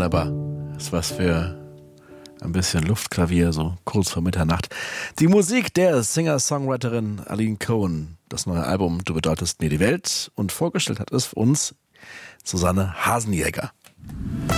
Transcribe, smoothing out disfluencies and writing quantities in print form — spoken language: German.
wunderbar. Das ist was für ein bisschen Luftklavier, so kurz vor Mitternacht. Die Musik der Singer-Songwriterin Aline Cohen. Das neue Album Du bedeutest mir die Welt. Und vorgestellt hat es uns Susanne Hasenjäger.